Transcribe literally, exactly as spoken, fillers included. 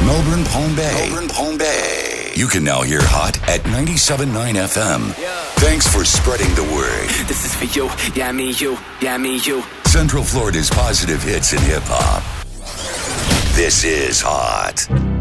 Melbourne, Palm Bay. Melbourne, Palm Bay. You can now hear Hot at ninety-seven point nine F M. Yeah. Thanks for spreading the word. This is for you, yeah, me, you, yeah, me, you. Central Florida's positive hits in hip-hop. This is Hot.